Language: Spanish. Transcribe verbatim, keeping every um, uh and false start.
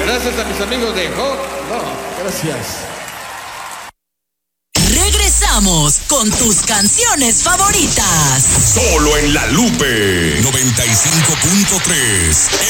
Gracias a mis amigos de Hot. No, gracias. Regresamos con tus canciones favoritas. Solo en La Lupe noventa y cinco punto tres.